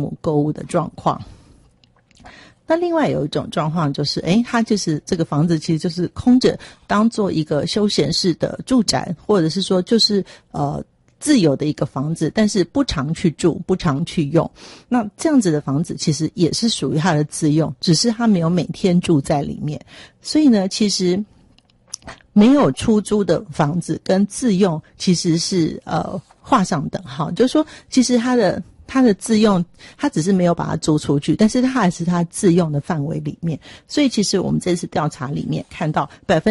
目购物的状况。那另外有一种状况就是它就是这个房子其实就是空着当做一个休闲式的住宅，或者是说就是自有的一个房子，但是不常去住，不常去用。那这样子的房子其实也是属于它的自用，只是它没有每天住在里面。所以呢，其实没有出租的房子跟自用其实是画上等号，就是说其实它的自用，它只是没有把它租出去，但是它还是它自用的范围里面。所以其实我们这次调查里面看到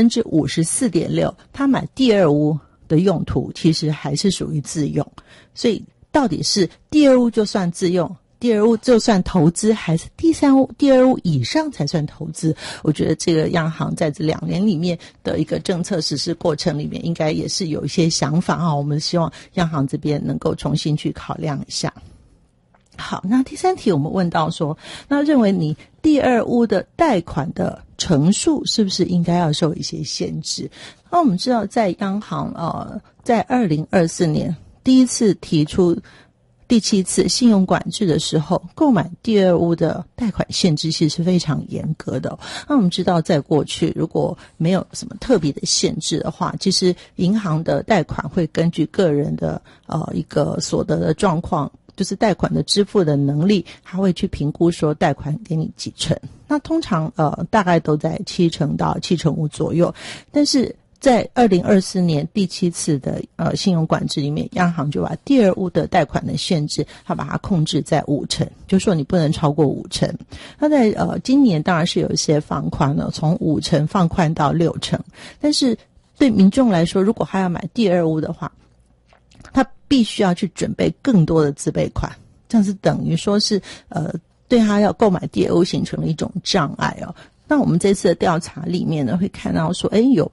54.6% 他买第二屋的用途其实还是属于自用。所以到底是第二屋就算自用，第二屋就算投资，还是第二屋以上才算投资？我觉得这个央行在这2年里面的一个政策实施过程里面应该也是有一些想法我们希望央行这边能够重新去考量一下。好，那第3题我们问到说，那认为你第二屋的贷款的成数是不是应该要受一些限制？那我们知道在央行在2024年第一次提出第7次信用管制的时候，购买第二屋的贷款限制其实是非常严格的那我们知道在过去如果没有什么特别的限制的话，其实银行的贷款会根据个人的一个所得的状况，就是贷款的支付的能力，他会去评估说贷款给你几成。那通常大概都在7%到7.5%左右。但是在2024年第7次的信用管制里面，央行就把第二屋的贷款的限制，它把它控制在5%，就是说你不能超过5%。那在今年当然是有一些放宽了，从5%放宽到6%。但是对民众来说，如果他要买第二屋的话，他必须要去准备更多的自备款，这样是等于说是对他要购买第二屋形成了一种障碍那我们这次的调查里面呢，会看到说有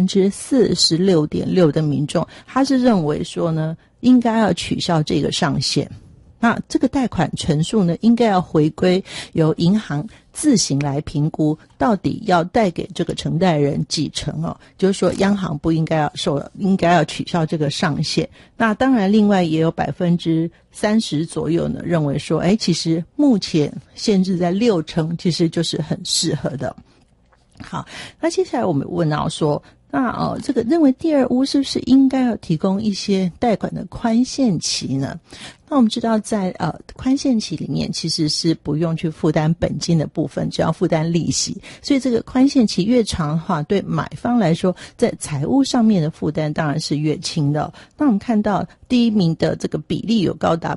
46.6% 的民众他是认为说呢应该要取消这个上限。那这个贷款成数呢，应该要回归由银行自行来评估，到底要贷给这个承贷人几成就是说央行不应该要取消这个上限。那当然另外也有 30% 左右呢认为说其实目前限制在6%其实就是很适合的。好，那接下来我们问到说，那这个认为第二屋是不是应该要提供一些贷款的宽限期呢？那我们知道在宽限期里面其实是不用去负担本金的部分，只要负担利息。所以这个宽限期越长的话，对买方来说在财务上面的负担当然是越轻的那我们看到第一名的这个比例有高达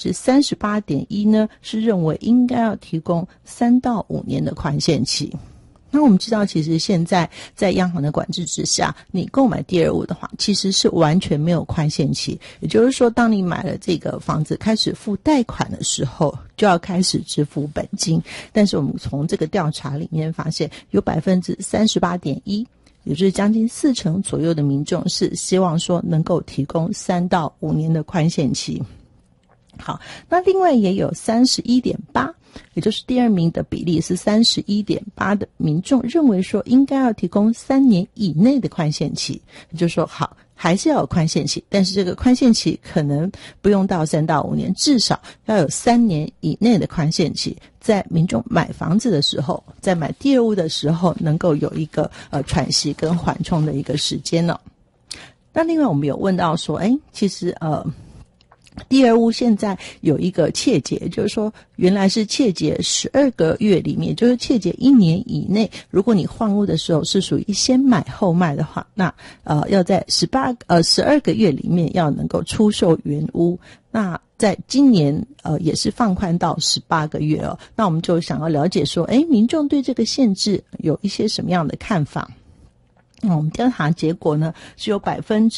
38.1% 呢，是认为应该要提供3到5年的宽限期。那我们知道其实现在在央行的管制之下，你购买第二屋的话其实是完全没有宽限期，也就是说当你买了这个房子开始付贷款的时候就要开始支付本金。但是我们从这个调查里面发现有 38.1%也就是将近40%左右的民众是希望说能够提供3到5年的宽限期。好，那另外也有 31.8%也就是第二名的比例是 31.8% 的民众认为说应该要提供3年以内的宽限期，也就是说好还是要有宽限期，但是这个宽限期可能不用到3到5年，至少要有3年以内的宽限期，在民众买房子的时候，在买第二屋的时候能够有一个喘息跟缓冲的一个时间那另外我们有问到说其实第二屋现在有一个切结，就是说原来是切结12个月里面，就是切结1年以内，如果你换屋的时候是属于先买后卖的话，那要在12个月里面要能够出售原屋。那在今年也是放宽到18个月那我们就想要了解说民众对这个限制有一些什么样的看法。我们调查结果呢是有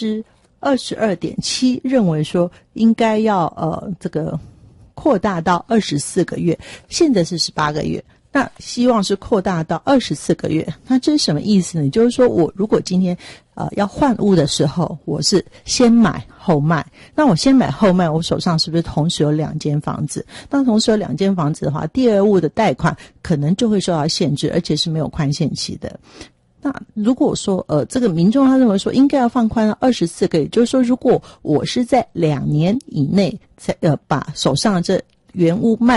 22.7% 认为说应该要这个扩大到24个月，现在是18个月，那希望是扩大到24个月。那这是什么意思呢？也就是说我如果今天要换屋的时候，我是先买后卖，那我先买后卖，我手上是不是同时有2间房子？那同时有2间房子的话，第二屋的贷款可能就会受到限制，而且是没有宽限期的。那如果说这个民众他认为说应该要放宽到24个月，也就是说如果我是在2年以内才把手上的这原屋卖